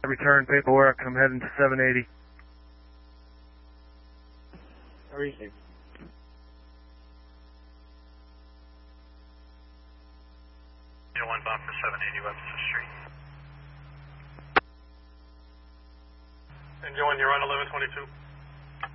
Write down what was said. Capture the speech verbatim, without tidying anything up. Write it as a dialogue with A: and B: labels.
A: Return paperwork. I'm heading to seven eighty.
B: Received.
C: one bound for seven eighty Webster Street.
D: And Joe, you're on eleven twenty-two.